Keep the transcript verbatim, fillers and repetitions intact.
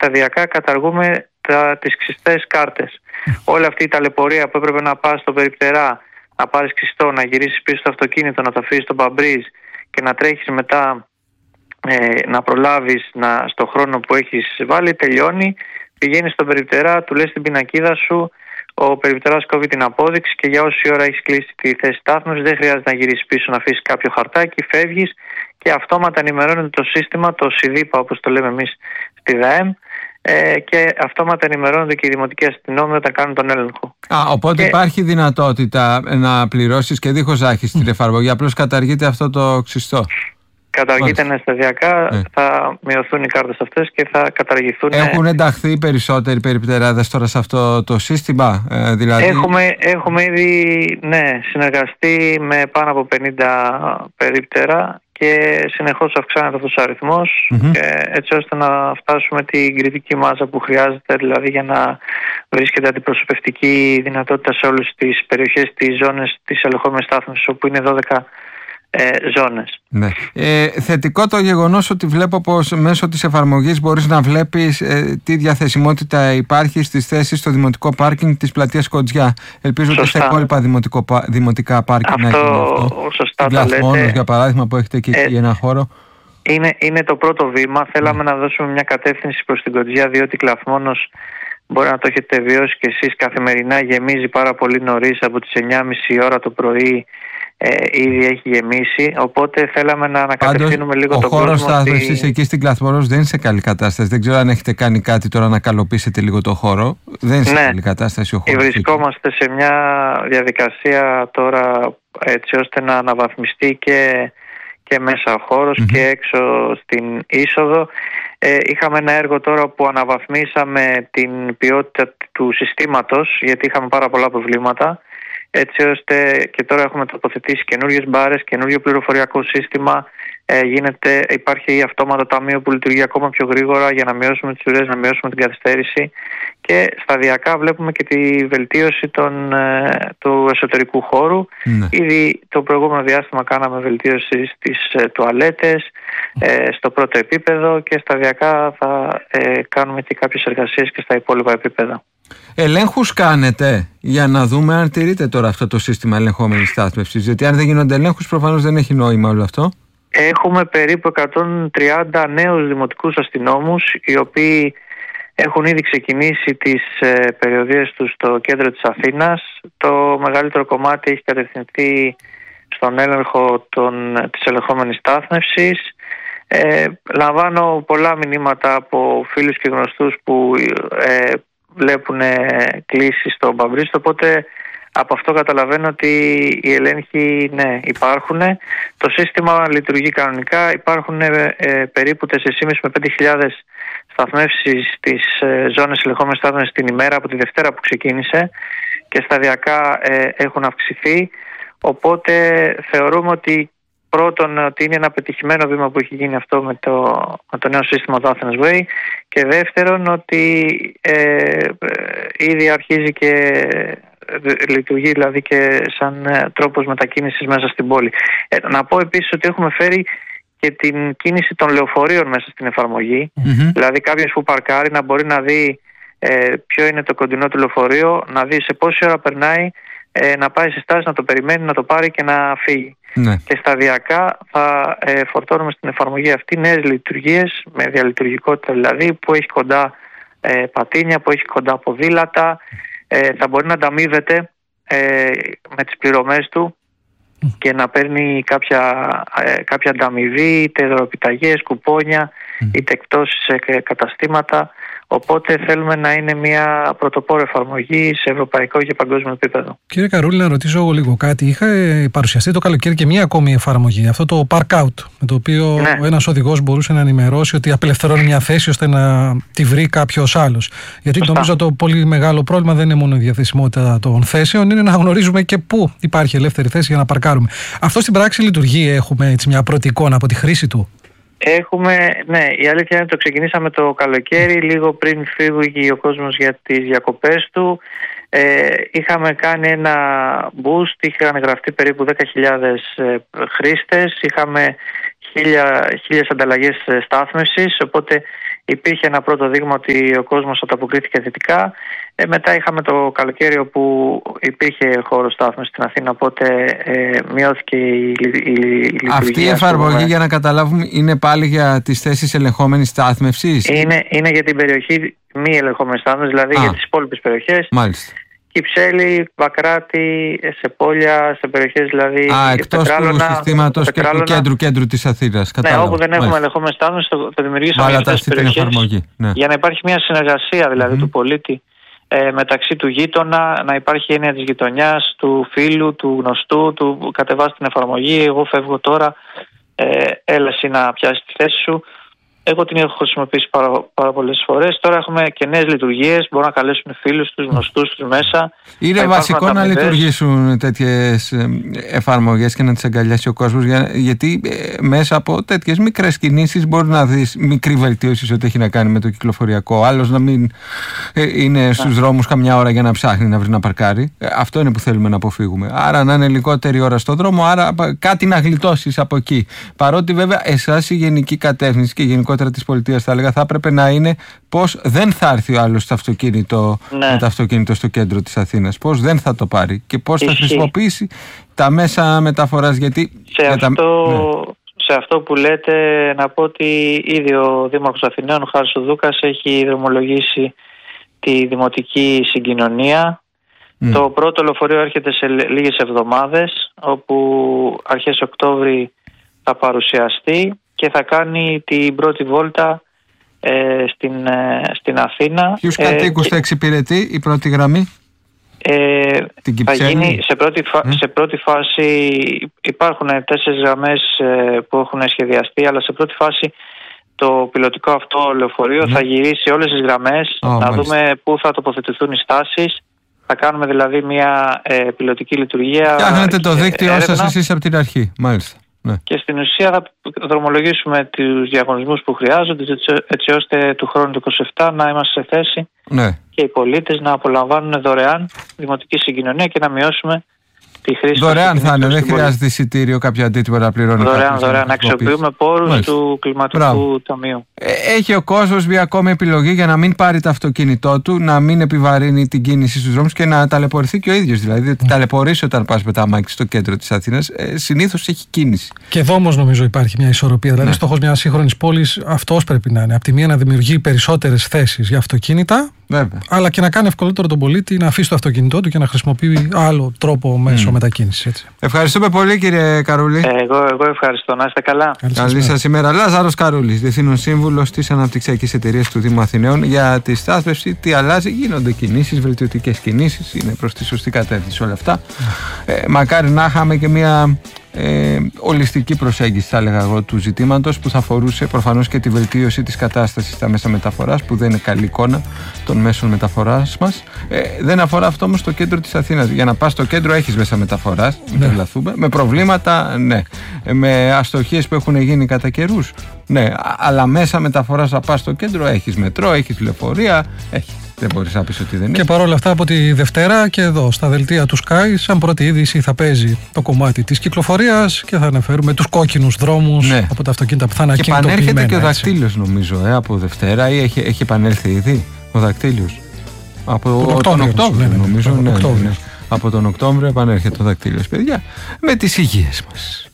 σταδιακά καταργούμε τα, τις ξυστές κάρτες. Όλη αυτή η ταλαιπωρία που έπρεπε να πας στον περιπτερά, να πάρεις ξυστό, να γυρίσεις πίσω στο αυτοκίνητο, να το αφήσεις στον παμπρίζ και να τρέχεις μετά ε, να προλάβεις να, στο χρόνο που έχεις βάλει, τελειώνει. Πηγαίνεις στον περιπτερά, του λες την πινακίδα σου, ο περιπτεράς κόβει την απόδειξη και για όση ώρα έχεις κλείσει τη θέση στάθμευσης δεν χρειάζεται να γυρίσεις πίσω, να αφήσεις κάποιο χαρτάκι, φεύγεις και αυτόματα ενημερώνεται το σύστημα, το ΣΥΔΙΠΑ όπως το λέμε εμείς στη ΔΑΕΜ, ε, και αυτόματα ενημερώνονται και οι δημοτικοί αστυνόμοι όταν κάνουν τον έλεγχο. Α, οπότε και... υπάρχει δυνατότητα να πληρώσεις και δίχως να έχεις την εφαρμογή, απλώς καταργείται αυτό το ξυστό. Καταργείται ναι, σταδιακά, ε. θα μειωθούν οι κάρτες αυτές και θα καταργηθούν. Έχουν ενταχθεί περισσότεροι περιπτεράδες τώρα σε αυτό το σύστημα, ε, δηλαδή... Έχουμε, έχουμε ήδη ναι, συνεργαστεί με πάνω από πενήντα περίπτερα και συνεχώς αυξάνεται αυτός ο αριθμός, mm-hmm. και έτσι ώστε να φτάσουμε την κριτική μάζα που χρειάζεται, δηλαδή για να βρίσκεται αντιπροσωπευτική δυνατότητα σε όλες τις περιοχές, τις ζώνες της ελεγχόμενης στάθμευσης, όπου είναι δώδεκα ε, ζώνες. Ναι. Ε, θετικό το γεγονός ότι βλέπω πως μέσω της εφαρμογής μπορείς να βλέπεις ε, τι διαθεσιμότητα υπάρχει στις θέσεις στο δημοτικό πάρκινγκ της πλατείας Κοντζιά. Ελπίζω ότι στα υπόλοιπα δημοτικό, δημοτικά πάρκινγκ να γίνει αυτό. Σωστά το λέτε. Για παράδειγμα, που έχετε και εκεί ε, ένα χώρο. Είναι, είναι το πρώτο βήμα. Θέλαμε mm. να δώσουμε μια κατεύθυνση προς την Κοντζιά, διότι Κλαθμόνος, μπορεί να το έχετε βιώσει και εσείς, καθημερινά γεμίζει πάρα πολύ νωρίς, από τις εννιά και μισή ώρα το πρωί. Ε, ήδη έχει γεμίσει, οπότε θέλαμε να ανακατευθύνουμε λίγο τον κόσμο. Ο χώρος στάθμευσης ότι... εκεί στην Κλαθμόνος δεν είναι σε καλή κατάσταση. Δεν ξέρω αν έχετε κάνει κάτι τώρα να καλοποιήσετε λίγο το χώρο. Δεν είναι σε ναι. καλή κατάσταση ο χώρος. Βρισκόμαστε εκεί σε μια διαδικασία τώρα, έτσι ώστε να αναβαθμιστεί και, και μέσα ο χώρος mm-hmm. και έξω στην είσοδο. Ε, είχαμε ένα έργο τώρα που αναβαθμίσαμε την ποιότητα του συστήματος, γιατί είχαμε πάρα πολλά προβλήματα. Έτσι ώστε και τώρα έχουμε τοποθετήσει καινούριες μπάρες, καινούριο πληροφοριακό σύστημα. Ε, γίνεται, υπάρχει αυτόματο ταμείο που λειτουργεί ακόμα πιο γρήγορα για να μειώσουμε τις ουρές, να μειώσουμε την καθυστέρηση. Και σταδιακά βλέπουμε και τη βελτίωση των, ε, του εσωτερικού χώρου. Ναι. Ήδη το προηγούμενο διάστημα κάναμε βελτίωση στις ε, τουαλέτες, ε, στο πρώτο επίπεδο, και σταδιακά θα ε, κάνουμε και κάποιες εργασίες και στα υπόλοιπα επίπεδα. Ελέγχους κάνετε για να δούμε αν τηρείται τώρα αυτό το σύστημα ελεγχόμενης στάθμευσης? Γιατί αν δεν γίνονται ελέγχους, προφανώς δεν έχει νόημα όλο αυτό. Έχουμε περίπου εκατόν τριάντα νέους δημοτικούς αστυνόμους, οι οποίοι έχουν ήδη ξεκινήσει τις ε, περιοδίες τους στο κέντρο της Αθήνας. Το μεγαλύτερο κομμάτι έχει κατευθυνθεί στον έλεγχο των, της ελεγχόμενης στάθμευσης. Ε, λαμβάνω πολλά μηνύματα από φίλους και γνωστούς που ε, βλέπουν κλήσεις στο Μπαμπρίστο, οπότε από αυτό καταλαβαίνω ότι οι έλεγχοι ναι, υπάρχουν. Το σύστημα λειτουργεί κανονικά. Υπάρχουν ε, περίπου τέσσερις χιλιάδες με πέντε χιλιάδες σταθμεύσεις στις ε, ζώνες ελεγχόμενης στάθμευσης την ημέρα από τη Δευτέρα που ξεκίνησε, και σταδιακά ε, έχουν αυξηθεί. Οπότε θεωρούμε ότι πρώτον ότι είναι ένα πετυχημένο βήμα που έχει γίνει αυτό με το, με το νέο σύστημα του Athens Way, και δεύτερον ότι ε, ε, ήδη αρχίζει και λειτουργεί δηλαδή και σαν ε, τρόπος μετακίνησης μέσα στην πόλη. Ε, να πω επίσης ότι έχουμε φέρει και την κίνηση των λεωφορείων μέσα στην εφαρμογή, mm-hmm. δηλαδή κάποιος που παρκάρει να μπορεί να δει ε, ποιο είναι το κοντινό του λεωφορείο, να δει σε πόση ώρα περνάει, ε, να πάει σε στάση, να το περιμένει, να το πάρει και να φύγει. Ναι. Και σταδιακά θα ε, φορτώνουμε στην εφαρμογή αυτή νέες λειτουργίες, με διαλειτουργικότητα δηλαδή, που έχει κοντά ε, πατίνια, που έχει κοντά ποδήλατα, ε, θα μπορεί να ανταμείβεται ε, με τις πληρωμές του mm. και να παίρνει κάποια, ε, κάποια ανταμοιβή, είτε δωροπιταγές, κουπόνια, mm. είτε εκπτώσεις σε καταστήματα. Οπότε θέλουμε να είναι μια πρωτοπόρο εφαρμογή σε ευρωπαϊκό και παγκόσμιο επίπεδο. Κύριε Καρούλη, να ρωτήσω εγώ λίγο κάτι. Είχα παρουσιαστεί το καλοκαίρι και μια ακόμη εφαρμογή, αυτό το Park Out, με το οποίο ναι. ένας οδηγός μπορούσε να ενημερώσει ότι απελευθερώνει μια θέση ώστε να τη βρει κάποιος άλλος. Γιατί Σωστά. νομίζω το πολύ μεγάλο πρόβλημα δεν είναι μόνο η διαθεσιμότητα των θέσεων, είναι να γνωρίζουμε και πού υπάρχει ελεύθερη θέση για να παρκάρουμε. Αυτό στην πράξη λειτουργεί, έχουμε έτσι μια πρώτη εικόνα από τη χρήση του? Έχουμε, ναι, η αλήθεια είναι το ξεκινήσαμε το καλοκαίρι, λίγο πριν φύγει ο κόσμος για τις διακοπές του. Ε, είχαμε κάνει ένα boost, είχαν γραφτεί περίπου δέκα χιλιάδες χρήστες, είχαμε χίλιες ανταλλαγές στάθμευσης, οπότε υπήρχε ένα πρώτο δείγμα ότι ο κόσμος ανταποκρίθηκε θετικά. Ε, μετά είχαμε το καλοκαίρι όπου υπήρχε χώρο στάθμευσης στην Αθήνα, οπότε ε, μειώθηκε η, η, η λειτουργία. Αυτή η εφαρμογή, για να καταλάβουμε, είναι πάλι για τις θέσεις ελεγχόμενης στάθμευσης? Είναι, είναι για την περιοχή μη ελεγχόμενης στάθμευσης, δηλαδή Α. για τις υπόλοιπες περιοχές. Μάλιστα. Κυψέλη, Πακράτη, σε πόλια, σε περιοχές δηλαδή. Α, εκτός του συστήματος και του κέντρου, κέντρου της Αθήνας. Ναι, όπου δεν έχουμε ελεγχόμενες στάθμευσης, το, το δημιουργήσαμε για αυτές τις περιοχές. Ναι. Για να υπάρχει μια συνεργασία δηλαδή mm-hmm. του πολίτη ε, μεταξύ του γείτονα, να υπάρχει έννοια της γειτονιάς, του φίλου, του γνωστού, του κατεβάσει την εφαρμογή. Εγώ φεύγω τώρα, ε, έλα εσύ να πιάσεις τη θέση σου. Εγώ την έχω χρησιμοποιήσει πάρα, πάρα πολλές φορές. Τώρα έχουμε και νέες λειτουργίες. Μπορούν να καλέσουν φίλους τους, γνωστούς τους μέσα. Είναι βασικό να λειτουργήσουν τέτοιες εφαρμογές και να τις αγκαλιάσει ο κόσμος. Για, γιατί ε, μέσα από τέτοιες μικρές κινήσεις μπορεί να δεις μικρή βελτίωση σε ό,τι έχει να κάνει με το κυκλοφοριακό. Άλλος να μην ε, είναι στους yeah. δρόμους καμιά ώρα για να ψάχνει να βρει να παρκάρει. Ε, αυτό είναι που θέλουμε να αποφύγουμε. Άρα να είναι λιγότερη ώρα στον δρόμο, άρα κάτι να γλιτώσεις από εκεί. Παρότι βέβαια εσάς η γενική κατεύθυνση και γενικό της πολιτείας, θα έλεγα, θα έπρεπε να είναι πώς δεν θα έρθει ο άλλος στο αυτοκίνητο, ναι. με το αυτοκίνητο στο κέντρο της Αθήνας, πώς δεν θα το πάρει και πώς Ισχύει. θα χρησιμοποιήσει τα μέσα μεταφοράς. Γιατί σε, αυτό, τα... ναι. σε αυτό που λέτε, να πω ότι ήδη ο Δήμαρχος Αθηναίων, ο Χάρης Δούκας, έχει δρομολογήσει τη δημοτική συγκοινωνία. Mm. Το πρώτο λεωφορείο έρχεται σε λίγες εβδομάδες, όπου αρχές Οκτώβρη θα παρουσιαστεί και θα κάνει την πρώτη βόλτα ε, στην, ε, στην Αθήνα. Ποιους κατοίκους ε, θα εξυπηρετεί η πρώτη γραμμή? Ε, την θα γίνει σε πρώτη, φα... mm. σε πρώτη φάση, υπάρχουν τέσσερις γραμμές ε, που έχουν σχεδιαστεί, αλλά σε πρώτη φάση το πιλωτικό αυτό λεωφορείο mm. θα γυρίσει όλες τις γραμμές, oh, να μάλιστα. δούμε πού θα τοποθετηθούν οι στάσεις. Θα κάνουμε δηλαδή μια ε, πιλωτική λειτουργία. Φτιάχνετε το δίκτυο σας εσείς από την αρχή, μάλιστα. Ναι. Και στην ουσία θα δρομολογήσουμε τους διαγωνισμούς που χρειάζονται, έτσι ώστε του χρόνου του είκοσι επτά να είμαστε σε θέση ναι. και οι πολίτες να απολαμβάνουν δωρεάν δημοτική συγκοινωνία και να μειώσουμε τη χρήση. Δωρεάν θα είναι, δεν χρειάζεται εισιτήριο, κάποιο αντίτυπο να πληρώνει. Δωρεάν, δωρεάν. Να αξιοποιούμε πόρους Μάλιστα. του κλιματικού Μπράβο. ταμείου. Έχει ο κόσμος μια ακόμη επιλογή για να μην πάρει το αυτοκίνητό του, να μην επιβαρύνει την κίνηση στους δρόμους και να ταλαιπωρηθεί και ο ίδιος. Δηλαδή, mm. ταλαιπωρήσει όταν πας με τα αμάξι στο κέντρο της Αθήνας, ε, συνήθως έχει κίνηση. Και εδώ όμως νομίζω υπάρχει μια ισορροπία. Δηλαδή, ναι. στόχος μιας σύγχρονης πόλης αυτός πρέπει να είναι. Απ' τη μία να δημιουργεί περισσότερες θέσεις για αυτοκίνητα. Βέβαια. Αλλά και να κάνει ευκολότερο τον πολίτη να αφήσει το αυτοκίνητό του και να χρησιμοποιεί άλλο τρόπο μέσω mm. μετακίνησης. Έτσι. Ευχαριστούμε πολύ, κύριε Καρούλη. Ε, εγώ, εγώ ευχαριστώ. Να είστε καλά. Καλή σας ημέρα. Λάζαρος Καρούλης, Διευθύνων Σύμβουλος της Αναπτυξιακής Εταιρείας του Δήμου Αθηναίων. Για τη στάθμευση, τι αλλάζει, γίνονται κινήσεις, βελτιωτικές κινήσεις. Είναι προς τη σωστή κατεύθυνση όλα αυτά. Mm. Ε, μακάρι να είχαμε και μια. Ε, ολιστική προσέγγιση, θα έλεγα εγώ, του ζητήματος, που θα αφορούσε προφανώς και τη βελτίωση της κατάστασης στα μέσα μεταφοράς, που δεν είναι καλή εικόνα των μέσων μεταφοράς μας. Ε, δεν αφορά αυτό όμως το κέντρο της Αθήνας. Για να πας στο κέντρο έχεις μέσα μεταφοράς, ναι. μην με προβλήματα, ναι. Ε, με αστοχίες που έχουν γίνει κατά καιρούς, ναι. Αλλά μέσα μεταφοράς να πας στο κέντρο έχεις μετρό, έχεις λεωφορεία, έχεις. Δεν μπορείς να πεις ότι δεν είναι. Και παρόλα αυτά, από τη Δευτέρα και εδώ στα δελτία του Sky, σαν πρώτη είδηση, θα παίζει το κομμάτι της κυκλοφορίας και θα αναφέρουμε τους κόκκινους δρόμους ναι. από τα αυτοκίνητα που θα είναι ακινητοποιημένα. Και επανέρχεται και ο δακτύλιος, νομίζω, ε, από Δευτέρα, ή έχει, έχει επανέλθει ήδη ο δακτύλιος. Από τον Οκτώβριο, νομίζω. Ναι, ναι, ναι, ναι, ναι. Από τον Οκτώβριο επανέρχεται ο δακτύλιος, παιδιά, με τις υγείες μας.